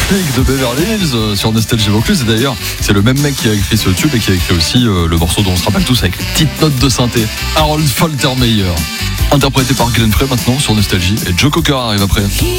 Flics de Beverly Hills sur Nostalgie Vaucluse. Et d'ailleurs, c'est le même mec qui a écrit ce tube et qui a écrit aussi le morceau dont on se rappelle tous avec les petites notes de synthé. Harold Faltermeyer, interprété par Glenn Frey maintenant sur Nostalgie. Et Joe Cocker arrive après.